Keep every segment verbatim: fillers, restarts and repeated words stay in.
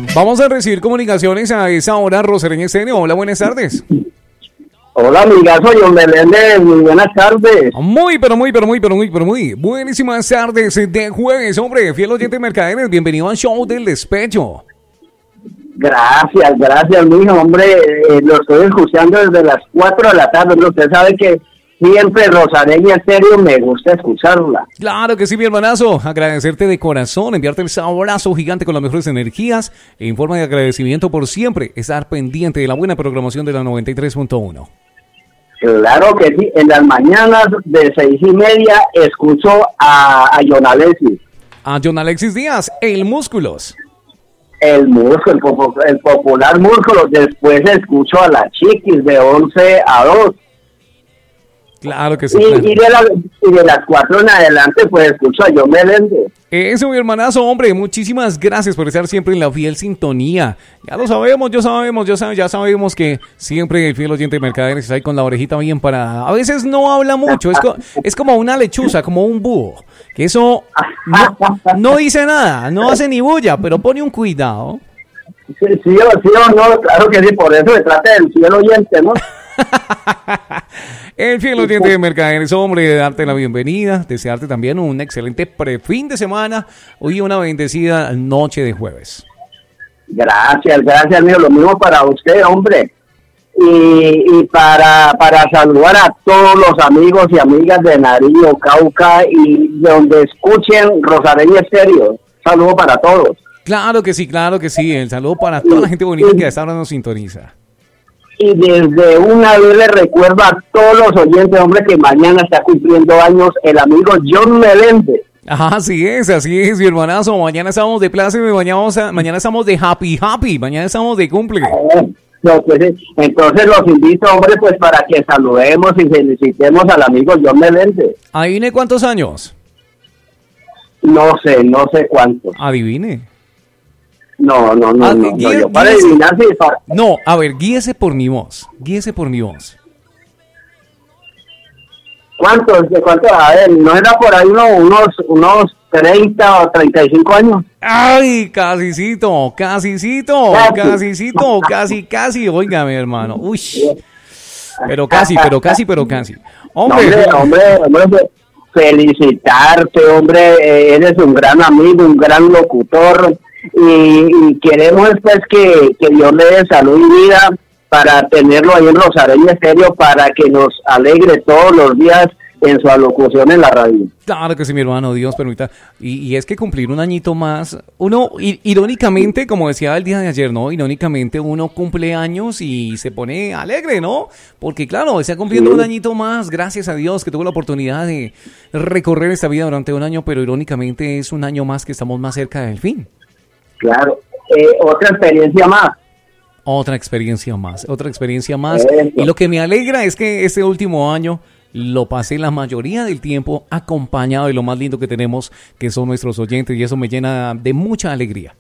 Vamos a recibir comunicaciones a esa hora, Rosareña Estéreo. Hola, buenas tardes. Hola, amigazo, John Meléndez, muy buenas tardes. Muy, pero muy, pero muy, pero muy, pero muy buenísimas tardes de jueves, hombre. Fiel oyente de Mercaderes, bienvenido al show del despecho. Gracias, gracias, mijo, hombre, eh, lo estoy escuchando desde las cuatro de la tarde, pero usted sabe que siempre Rosareña Estéreo me gusta escucharla. Claro que sí, mi hermanazo. Agradecerte de corazón, enviarte el abrazo gigante con las mejores energías e en forma de agradecimiento por siempre estar pendiente de la buena programación de la noventa y tres punto uno. Claro que sí, en las mañanas de seis y media escucho a, a John Alexis. A John Alexis Díaz, el Músculos. El músculo, el, popo, el popular músculo. Después escucho a la Chiquis de once a dos. Claro que sí. Y, claro. y, de, la, y de las cuatro en adelante, pues escucho a John Meléndez. Eso, mi hermanazo, hombre, muchísimas gracias por estar siempre en la fiel sintonía. Ya lo sabemos, ya sabemos, ya sabemos, ya sabemos que siempre el fiel oyente de Mercaderes está ahí con la orejita bien parada. A veces no habla mucho, es, co- es como una lechuza, como un búho. Que eso no, no dice nada, no hace ni bulla, pero pone un cuidado. Sí, sí, o, sí o no, claro que sí, por eso se trata del fiel oyente, ¿no? El fiel oyente de Mercaderes, hombre, darte la bienvenida, desearte también un excelente prefin de semana y una bendecida noche de jueves. Gracias, gracias, mío, lo mismo para usted, hombre. Y, y para, para saludar a todos los amigos y amigas de Nariño, Cauca y donde escuchen Rosareña Estéreo. Saludo para todos. Claro que sí, claro que sí. El saludo para toda la gente bonita que a esta hora nos sintoniza. Y desde una vez le recuerdo a todos los oyentes, hombre, que mañana está cumpliendo años el amigo John Meléndez. Ajá, así es, así es, mi hermanazo. Mañana estamos de pláceme, mañana, a, mañana estamos de happy, happy. Mañana estamos de cumple. Eh, no, pues, entonces los invito, hombre, pues para que saludemos y felicitemos al amigo John Meléndez. Adivine cuántos años. No sé, no sé cuántos. Adivine. No, no, no, Ah, no, guíe, no, yo para guíese. adivinar sí, para... No, a ver, guíese por mi voz. Guíese por mi voz. ¿Cuántos? ¿De cuántos? A ver, ¿no era por ahí uno, unos unos treinta o treinta y cinco años? Ay, casicito, casicito, Casi. casicito, casi, casi. Oiga, mi hermano. Uy. Pero casi, pero casi, pero casi. Hombre, Hombre, hombre, hombre, fe- felicitarte, hombre, eh, eres un gran amigo, un gran locutor y, y queremos pues que, que Dios le dé salud y vida para tenerlo ahí en Rosareña Estéreo para que nos alegre todos los días en su alocución en la radio. claro que sí, mi hermano, Dios permita. Y, y es que cumplir un añito más, uno, i- irónicamente, como decía el día de ayer, ¿no? Irónicamente uno cumple años y se pone alegre, ¿no? Porque claro, está cumpliendo Sí. un añito más, gracias a Dios que tuvo la oportunidad de recorrer esta vida durante un año, pero irónicamente es un año más que estamos más cerca del fin. Claro, eh, otra experiencia más. Otra experiencia más, otra experiencia más. Eso. Y lo que me alegra es que este último año lo pasé la mayoría del tiempo acompañado de lo más lindo que tenemos, que son nuestros oyentes, y eso me llena de mucha alegría.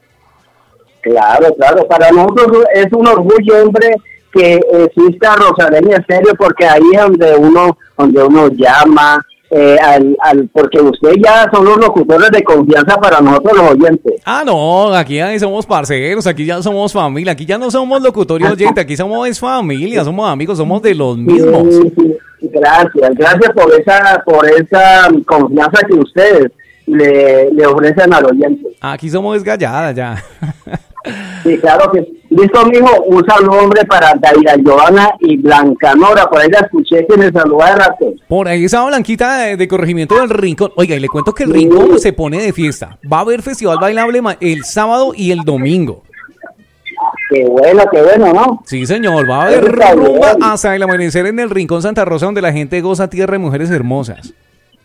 Claro, claro, para nosotros es un orgullo, hombre, que exista Rosareña Estéreo, porque ahí es donde uno, donde uno llama, eh, al, al, porque usted ya son los locutores de confianza para nosotros los oyentes. Ah, no, aquí ya somos parceros, aquí ya somos familia, aquí ya no somos locutorio oyente, aquí somos es familia, somos amigos, somos de los mismos. Sí, sí, gracias, gracias por esa, por esa confianza que ustedes le, le ofrecen al oyente. Aquí somos desgalladas ya. Sí, claro que sí. Listo, mijo, un saludo, hombre, para Daira Giovanna y Blanca Nora, por ahí la escuché que me saluda de rato. Por ahí esa Blanquita de, de corregimiento del Rincón. Oiga, y le cuento que el Rincón se pone de fiesta. Va a haber festival bailable ma- el sábado y el domingo. Qué bueno, qué bueno, ¿no? Sí, señor, va a haber Eso está rumba bien. hasta el amanecer en el Rincón Santa Rosa, donde la gente goza tierra de mujeres hermosas.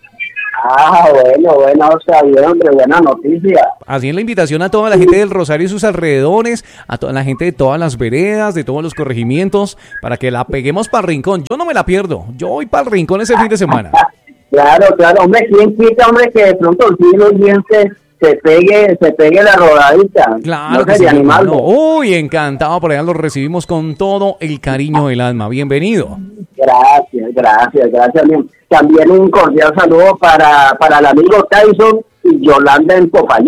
Ah, bueno, bueno, está bien, hombre, buena noticia. Así es la invitación a toda la gente del Rosario y sus alrededores, a toda la gente de todas las veredas, de todos los corregimientos, para que la peguemos para el Rincón. Yo no me la pierdo, yo voy para el Rincón ese fin de semana. Claro, claro, hombre, ¿quién quita, hombre, que de pronto el cielo oyente se pegue, se pegue la rodadita? Claro No que sí, sería hermano. animal. Uy, encantado, por allá lo recibimos con todo el cariño del alma. Bienvenido. Gracias, gracias, gracias, mío. También un cordial saludo para, para el amigo Tyson y Yolanda en Popayán.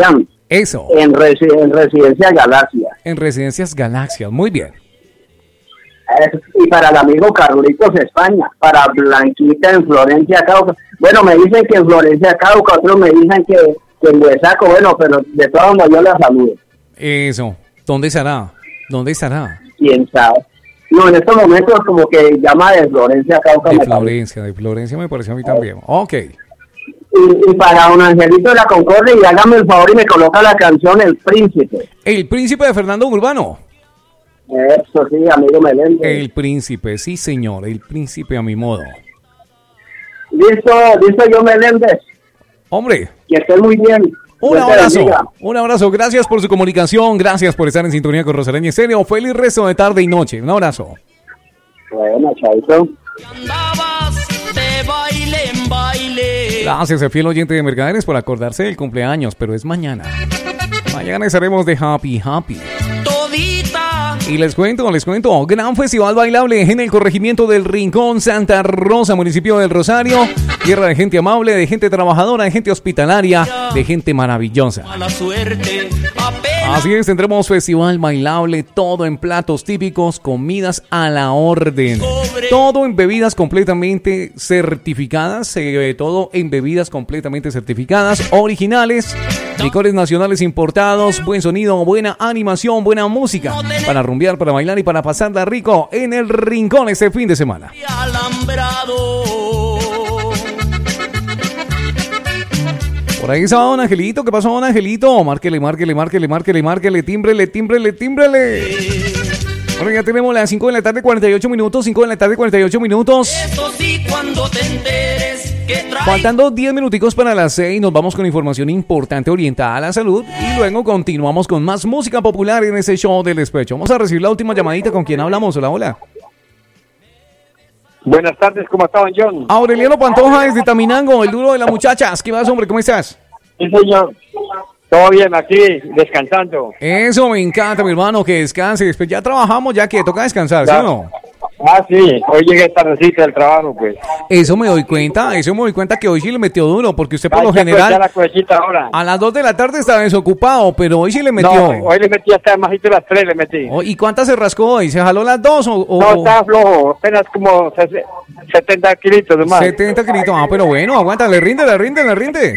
Eso. En, resi- en Residencia Galaxia. En Residencias Galaxia, muy bien. Es- y para el amigo Carlitos España, para Blanquita en Florencia Cauca. Bueno, me dicen que en Florencia Cauca, otros me dicen que, que en Huesaco, bueno, pero de todas maneras yo la saludo. Eso. ¿Dónde estará? ¿Dónde estará? Quién sabe. No, en estos momentos como que llama de Florencia Cauca. De me parece. Florencia, de Florencia me pareció a mí también. Ok. Y, y para don Angelito de la Concordia, y hágame el favor y me coloca la canción El Príncipe. El príncipe de Fernando Urbano. Eso sí, amigo Meléndez. El príncipe, sí señor, el príncipe a mi modo. Listo, listo yo Meléndez. Hombre, Que estés muy bien. un Dios te abrazo, bendiga. un abrazo, gracias por su comunicación, gracias por estar en sintonía con Rosaleña Estéreo. Feliz resto de tarde y noche, un abrazo. Bueno, chaito. Andabas de baile en baile. Gracias al fiel oyente de Mercaderes por acordarse del cumpleaños, pero es mañana. Mañana estaremos de Happy Happy. Todita. Y les cuento, les cuento, gran festival bailable en el corregimiento del Rincón Santa Rosa, municipio del Rosario. Tierra de gente amable, de gente trabajadora, de gente hospitalaria, de gente maravillosa. Mala suerte. Apenas. Así es, tendremos festival bailable, todo en platos típicos, comidas a la orden. Todo en bebidas completamente certificadas, eh, todo en bebidas completamente certificadas, originales, licores nacionales importados, buen sonido, buena animación, buena música, para rumbear, para bailar y para pasarla rico en el Rincón este fin de semana. Alambrado. Por ahí estaba don Angelito. ¿Qué pasó, don Angelito? Márquele, márquele, márquele, márquele, márquele, tímbrele, tímbrele, tímbrele. Bueno, ya tenemos las cinco de la tarde, cuarenta y ocho minutos. cinco de la tarde, cuarenta y ocho minutos. Eso sí, cuando te enteres que trae. Faltando diez minuticos para las seis, nos vamos con información importante orientada a la salud. Y luego continuamos con más música popular en ese show del despecho. Vamos a recibir la última llamadita. ¿Con quién hablamos? Hola, hola. Buenas tardes, ¿cómo estaban, John? Aureliano Pantoja desde Taminango, el duro de las muchachas. ¿Qué más, hombre? ¿Cómo estás? Sí, señor. Todo bien aquí, descansando. Eso me encanta, mi hermano, que descanse. Después ya trabajamos, ya que toca descansar, ¿sí o no? Ah, sí, hoy llegué tardecita del trabajo, pues. Eso me doy cuenta, eso me doy cuenta que hoy sí le metió duro, porque usted por Hay lo que aprovechar general la cosechita ahora. a las dos de la tarde está desocupado, pero hoy sí le metió. No, hoy le metí hasta más de las tres, le metí. Oh, ¿y cuántas se rascó hoy? ¿Se jaló las dos o, o- No, estaba flojo, apenas como ses- setenta kilitos nomás. setenta kilitos? Ah, pero bueno, aguanta, le rinde, le rinde, le rinde.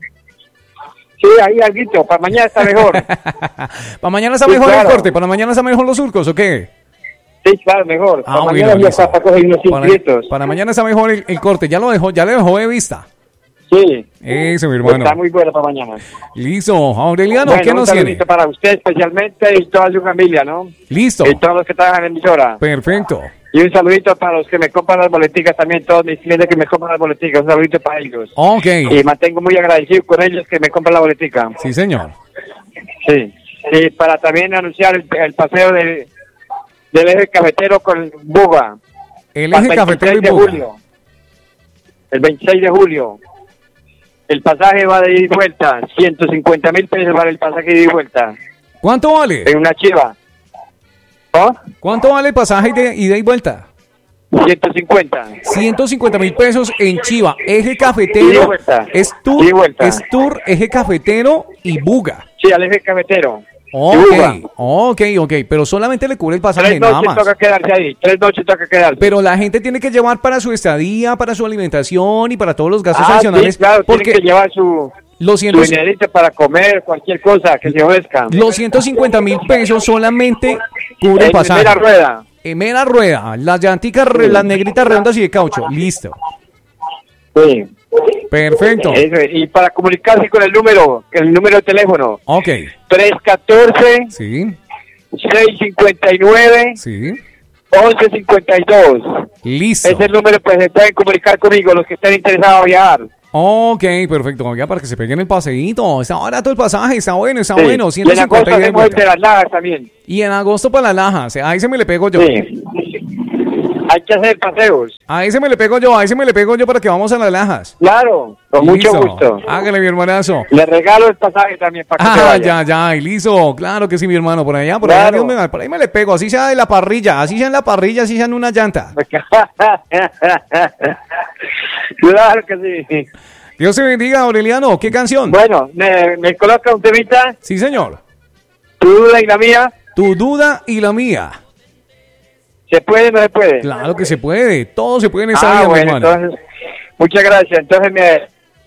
Sí, ahí alguito, para mañana está mejor. Para mañana está Sí, mejor claro. el corte, para mañana está mejor los surcos, ¿o qué? Sí, claro, mejor. Ah, para bueno, mañana ya listo. está para coger unos cinco Para, kilitos. para mañana está mejor el, el corte, ya lo dejó, ya le dejó de vista. Sí, Eso, mi hermano. está muy bueno para mañana. Listo, Aureliano, Bueno, ¿qué un nos tiene? saludito para usted especialmente y toda su familia, ¿no? Listo, Y todos los que trabajan en emisora. perfecto. Y un saludito para los que me compran las boleticas también, todos mis clientes que me compran las boleticas, un saludito para ellos. Ok, Y mantengo muy agradecido con ellos que me compran la boletica. sí señor. Sí. Y para también anunciar el, el paseo de, del eje cafetero con Buga. El Para eje el cafetero y veintiséis de Buga. julio. El veintiséis de julio. El pasaje va de ida y vuelta. ciento cincuenta mil pesos vale el pasaje de ida y vuelta. ¿Cuánto vale? En una chiva. ¿Oh? ¿Cuánto vale el pasaje de ida y vuelta? ciento cincuenta. ciento cincuenta mil pesos en Chiva, eje Ida y cafetero, vuelta. es Ida y tour, vuelta. es tour, eje cafetero y Buga. Sí, al eje cafetero. Ok, Buga. ok, ok, pero solamente le cubre el pasaje, Tres nada noches más. toca quedarse ahí. Tres noches toca quedarse. Pero la gente tiene que llevar para su estadía, para su alimentación y para todos los gastos Ah, adicionales, sí, claro, porque tienen que llevar su, los, su ciento, dinerito para comer, cualquier cosa que se ofrezca. los ciento cincuenta mil pesos solamente cubre el En pasaje. primera rueda. En mera rueda, las llanticas, re- las negritas redondas y de caucho, listo. Sí. Perfecto. Eso es. Y para comunicarse con el número, el número de teléfono, Ok, tres uno cuatro, sí, seis cinco nueve, sí, once cincuenta y dos. listo. Es el número, pues se pueden comunicar conmigo los que estén interesados a viajar. Ok, perfecto. Ya para que se peguen el paseíto. Está barato el pasaje, está bueno, está Sí. bueno. Y en agosto ciento cincuenta y de hacemos el vuelta. de las lajas también. Y en agosto para la Laja. O sea, ahí se me le pego yo. Sí. Hay que hacer paseos. Ahí se me le pego yo, ahí se me le pego yo para que vamos a las Lajas. Claro, con mucho Listo. gusto. Hágale, mi hermanazo. Le regalo el pasaje también para que se Ah, vaya. ya, ya, y listo. Claro que sí, mi hermano. Por allá, por allá, Claro. Dios me, por ahí me le pego. Así sea de la parrilla, así sea en la parrilla, así sea en una llanta. Claro que sí. Dios te bendiga, Aureliano. ¿Qué canción? Bueno, ¿me, me coloca un temita? Sí, señor. ¿Tu duda y la mía? Tu duda y la mía. ¿Se puede o no se puede? Claro que se puede. Todo se puede en esta Ah, vida, mi bueno, hermano. entonces, muchas gracias. Entonces me...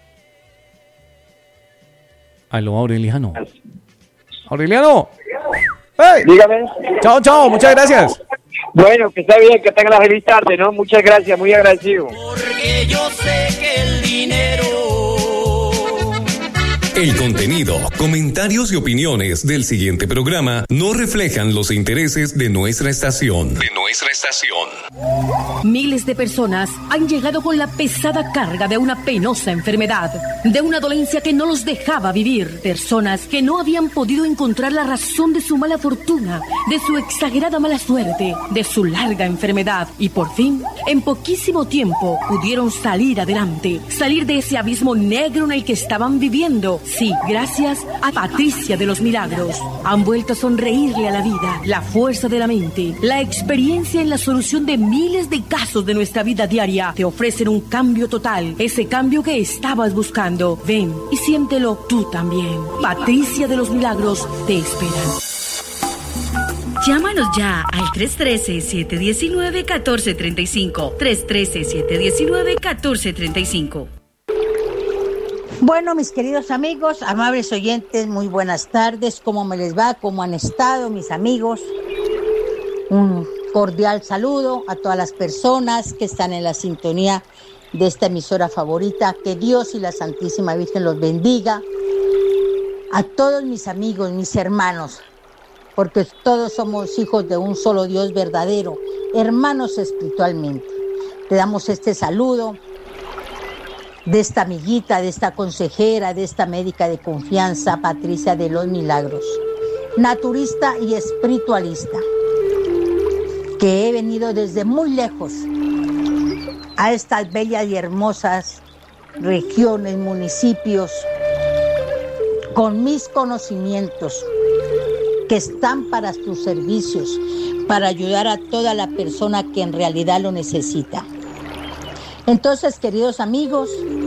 Aló, Aureliano. Aureliano. ¡Hey! Dígame. Chao, chao. Muchas gracias. Bueno, que está bien, que tenga la feliz tarde, ¿no? Muchas gracias, muy agradecido. Porque yo sé que el dinero El contenido, comentarios y opiniones del siguiente programa no reflejan los intereses de nuestra estación. De nuestra estación. Miles de personas han llegado con la pesada carga de una penosa enfermedad, de una dolencia que no los dejaba vivir. Personas que no habían podido encontrar la razón de su mala fortuna, de su exagerada mala suerte, de su larga enfermedad. Y por fin, en poquísimo tiempo, pudieron salir adelante, salir de ese abismo negro en el que estaban viviendo. Sí, gracias a Patricia de los Milagros. Han vuelto a sonreírle a la vida, la fuerza de la mente, la experiencia en la solución de miles de casos de nuestra vida diaria. Te ofrecen un cambio total, ese cambio que estabas buscando. Ven y siéntelo tú también. Patricia de los Milagros te esperan. Llámanos ya al tres uno tres, siete uno nueve, uno cuatro tres cinco. tres uno tres, siete uno nueve, uno cuatro tres cinco. Bueno, mis queridos amigos, amables oyentes, muy buenas tardes. ¿Cómo me les va? ¿Cómo han estado mis amigos? Un cordial saludo a todas las personas que están en la sintonía de esta emisora favorita. Que Dios y la Santísima Virgen los bendiga. A todos mis amigos, mis hermanos, porque todos somos hijos de un solo Dios verdadero, hermanos espiritualmente. Le damos este saludo de esta amiguita, de esta consejera, de esta médica de confianza, Patricia de los Milagros, naturista y espiritualista, que he venido desde muy lejos a estas bellas y hermosas regiones, municipios, con mis conocimientos que están para tus servicios, para ayudar a toda la persona que en realidad lo necesita. Entonces, queridos amigos,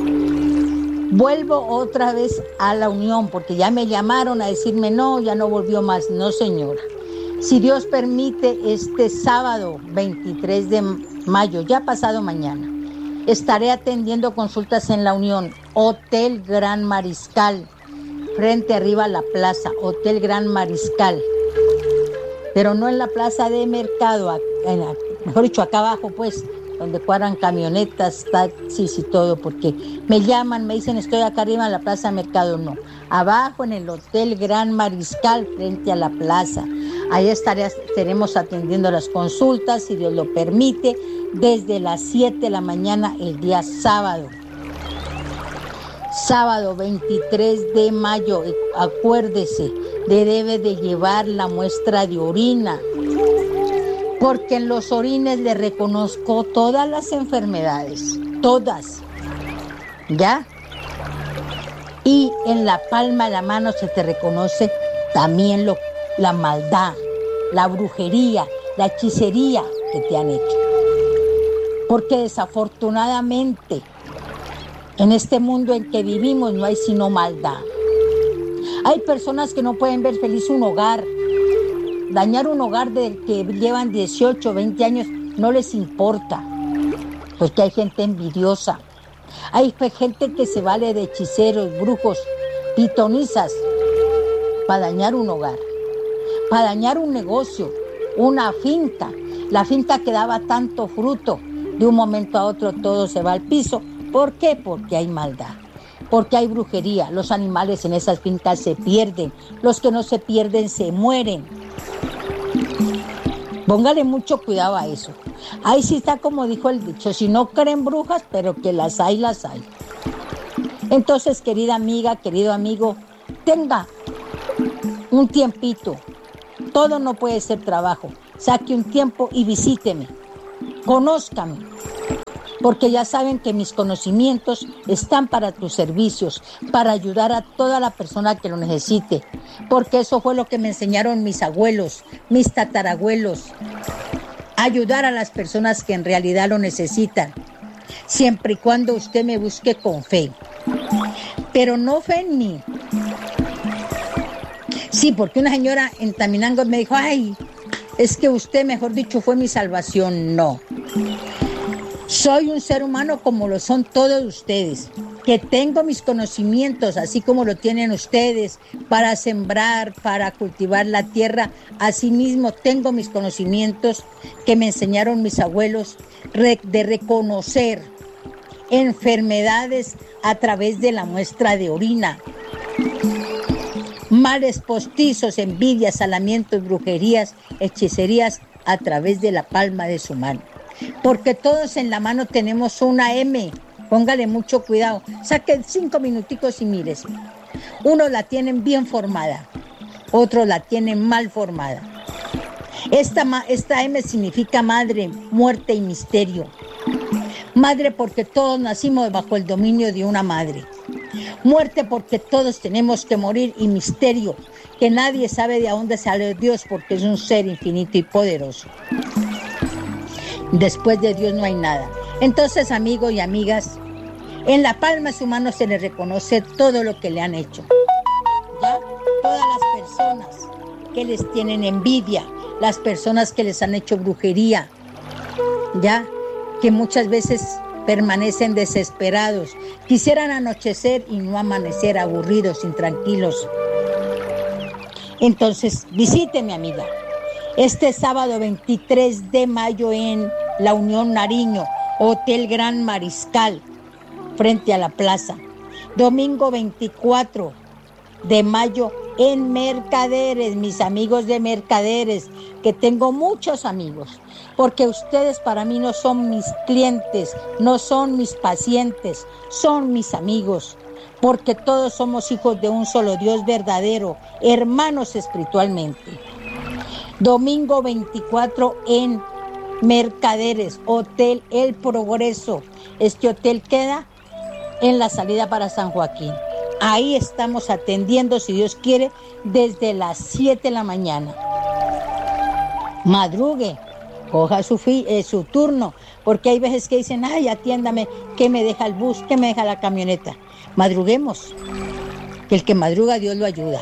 vuelvo otra vez a la unión, porque ya me llamaron a decirme no, ya no volvió más. No, señora. Si Dios permite, este sábado veintitrés de mayo, ya pasado mañana, estaré atendiendo consultas en la Unión, Hotel Gran Mariscal, frente arriba a la plaza, Hotel Gran Mariscal, pero no en la plaza de mercado, en la, mejor dicho, acá abajo, pues, donde cuadran camionetas, taxis y todo, porque me llaman, me dicen estoy acá arriba en la plaza de mercado. No, abajo en el Hotel Gran Mariscal, frente a la plaza. Ahí estaré, estaremos atendiendo las consultas, si Dios lo permite, desde las siete de la mañana el día sábado. Sábado veintitrés de mayo, acuérdese, de debe de llevar la muestra de orina, porque en los orines le reconozco todas las enfermedades, todas, ¿ya? Y en la palma de la mano se te reconoce también lo, la maldad, la brujería, la hechicería que te han hecho. Porque desafortunadamente, en este mundo en que vivimos no hay sino maldad. Hay personas que no pueden ver feliz un hogar. Dañar un hogar del que llevan dieciocho, veinte años no les importa, porque hay gente envidiosa, hay gente que se vale de hechiceros, brujos, pitonizas, para dañar un hogar, para dañar un negocio, una finca, la finca que daba tanto fruto, de un momento a otro todo se va al piso. ¿Por qué? Porque hay maldad, porque hay brujería, los animales en esas fincas se pierden, los que no se pierden se mueren. Póngale mucho cuidado a eso. Ahí sí está como dijo el dicho, si no creen brujas, pero que las hay, las hay. Entonces, querida amiga, querido amigo, tenga un tiempito. Todo no puede ser trabajo. Saque un tiempo y visíteme. Conózcame. Porque ya saben que mis conocimientos están para tus servicios, para ayudar a toda la persona que lo necesite. Porque eso fue lo que me enseñaron mis abuelos, mis tatarabuelos. Ayudar a las personas que en realidad lo necesitan. Siempre y cuando usted me busque con fe. pero no fue en mí. Sí, porque una señora en Taminango me dijo, ay, es que usted, mejor dicho, fue mi salvación. No. Soy un ser humano como lo son todos ustedes, que tengo mis conocimientos, así como lo tienen ustedes, para sembrar, para cultivar la tierra. Asimismo, tengo mis conocimientos que me enseñaron mis abuelos de reconocer enfermedades a través de la muestra de orina. Males postizos, envidias, salamientos, brujerías, hechicerías a través de la palma de su mano. Porque todos en la mano tenemos una M. Póngale mucho cuidado. Saque cinco minuticos y mírese. Unos la tienen bien formada, otros la tienen mal formada. Esta, esta M significa madre, muerte y misterio. Madre porque todos nacimos bajo el dominio de una madre. Muerte porque todos tenemos que morir, y misterio, que nadie sabe de dónde sale Dios porque es un ser infinito y poderoso. Después de Dios no hay nada. Entonces, amigos y amigas, en la palma de su mano se les reconoce todo lo que le han hecho. ¿Ya? Todas las personas que les tienen envidia, las personas que les han hecho brujería, ¿ya? Que muchas veces permanecen desesperados, quisieran anochecer y no amanecer, aburridos, intranquilos. Entonces, visíteme, amiga, este sábado veintitrés de mayo en La Unión Nariño, Hotel Gran Mariscal, frente a la plaza. Domingo veinticuatro de mayo en Mercaderes, mis amigos de Mercaderes, que tengo muchos amigos, porque ustedes para mí no son mis clientes, no son mis pacientes, son mis amigos, porque todos somos hijos de un solo Dios verdadero, hermanos espiritualmente. Domingo veinticuatro en Mercaderes, Hotel El Progreso. Este hotel queda en la salida para San Joaquín. Ahí estamos atendiendo, si Dios quiere, desde las siete de la mañana. Madrugue, coja su, fi, eh, su turno, porque hay veces que dicen, ay, atiéndame, ¿qué me deja el bus? ¿Qué me deja la camioneta? Madruguemos, que el que madruga Dios lo ayuda.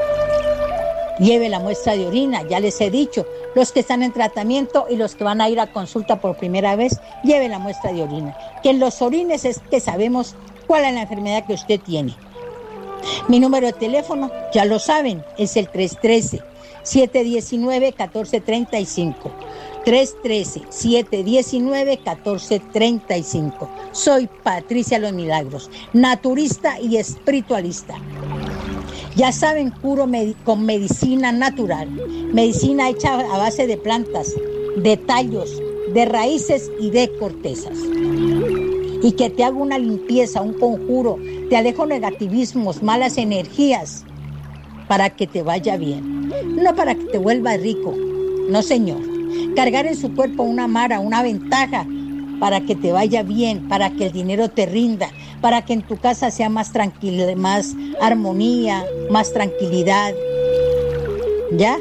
Lleve la muestra de orina, ya les he dicho, los que están en tratamiento y los que van a ir a consulta por primera vez, lleve la muestra de orina. Que en los orines es que sabemos cuál es la enfermedad que usted tiene. Mi número de teléfono, ya lo saben, es el tres uno tres, siete uno nueve, uno cuatro tres cinco. tres uno tres, siete uno nueve, uno cuatro tres cinco. Soy Patricia Los Milagros, naturista y espiritualista. Ya saben, curo med- con medicina natural, medicina hecha a base de plantas, de tallos, de raíces y de cortezas. Y que te hago una limpieza, un conjuro, te alejo negativismos, malas energías, para que te vaya bien. No para que te vuelvas rico, no señor. Cargar en su cuerpo una mara, una ventaja, para que te vaya bien, para que el dinero te rinda, para que en tu casa sea más tranquila, más armonía, más tranquilidad. ¿Ya?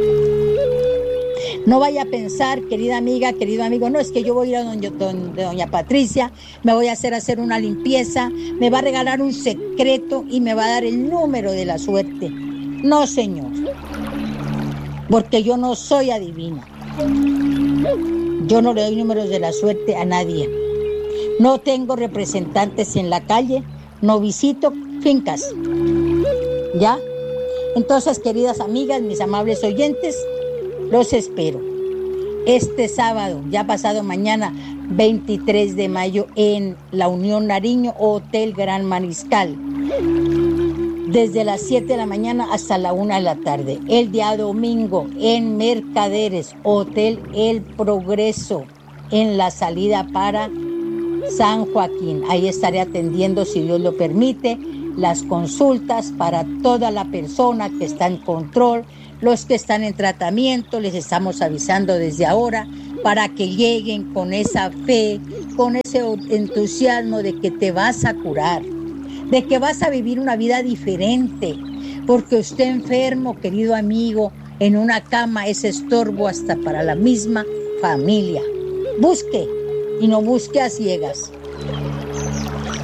No vaya a pensar, querida amiga, querido amigo, no, es que yo voy a ir a doña, donde doña Patricia, me voy a hacer hacer una limpieza, me va a regalar un secreto y me va a dar el número de la suerte. No, señor, porque yo no soy adivina. Yo no le doy números de la suerte a nadie. No tengo representantes en la calle, no visito fincas. ¿Ya? Entonces, queridas amigas, mis amables oyentes, los espero este sábado, ya pasado mañana, veintitrés de mayo, en La Unión Nariño, Hotel Gran Mariscal, desde las siete de la mañana hasta la una de la tarde. El día domingo en Mercaderes, Hotel El Progreso, en la salida para San Joaquín. Ahí estaré atendiendo, si Dios lo permite, las consultas para toda la persona que está en control. Los que están en tratamiento, les estamos avisando desde ahora para que lleguen con esa fe, con ese entusiasmo de que te vas a curar, de que vas a vivir una vida diferente, porque usted enfermo, querido amigo, en una cama es estorbo hasta para la misma familia. Busque y no busque a ciegas.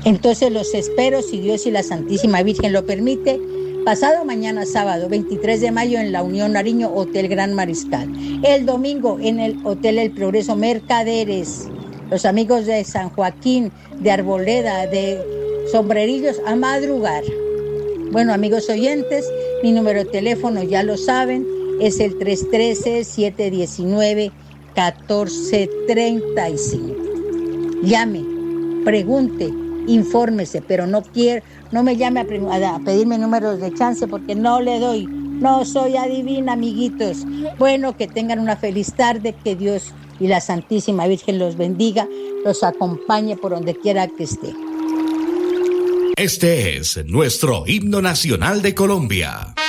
Entonces los espero, si Dios y la Santísima Virgen lo permite, pasado mañana sábado, veintitrés de mayo, en la Unión Nariño, Hotel Gran Mariscal. El domingo en el Hotel El Progreso Mercaderes. Los amigos de San Joaquín, de Arboleda, de Sombrerillos, a madrugar. Bueno, amigos oyentes, mi número de teléfono ya lo saben, es el tres uno tres, siete uno nueve, uno cuatro tres cinco. Llame, pregunte, infórmese, pero no quiero, no me llame a, pre- a pedirme números de chance porque no le doy. No soy adivina, amiguitos. Bueno, que tengan una feliz tarde, que Dios y la Santísima Virgen los bendiga, los acompañe por donde quiera que esté. Este es nuestro himno nacional de Colombia.